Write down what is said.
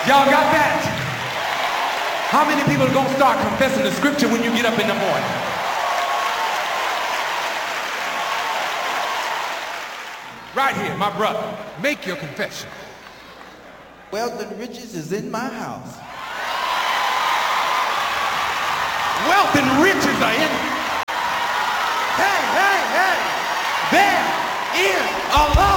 Y'all got that? How many people are going to start confessing the scripture when you get up in the morning? Right here, my brother. Make your confession. Wealth and riches is in my house. Wealth and riches are in. Hey, hey, hey. There is a law.